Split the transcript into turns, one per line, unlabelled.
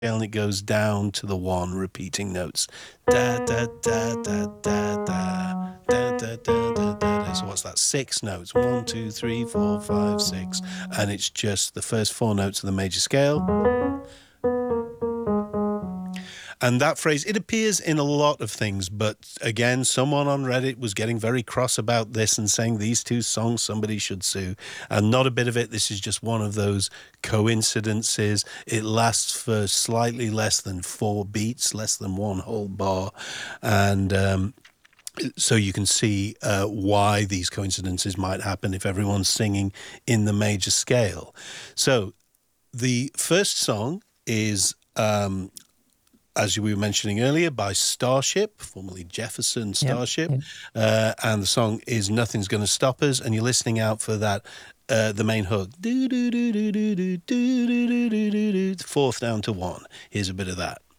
and it goes down to the one, repeating notes. Da da da da da da da da da da da. So what's that? 6 notes. 1, 2, 3, 4, 5, 6, and it's just the first 4 notes of the major scale. And that phrase, it appears in a lot of things, but again, someone on Reddit was getting very cross about this and saying these two songs somebody should sue. And not a bit of it. This is just one of those coincidences. It lasts for slightly less than 4 beats, less than one whole bar. And so you can see why these coincidences might happen if everyone's singing in the major scale. So the first song is... as we were mentioning earlier, by Starship, formerly Jefferson Starship.
Yep.
And the song is Nothing's Gonna Stop Us, and you're listening out for that, the main hook. Do, do, do, do, do, do, do, do, do, do, do, fourth down to 1. Here's a bit of that.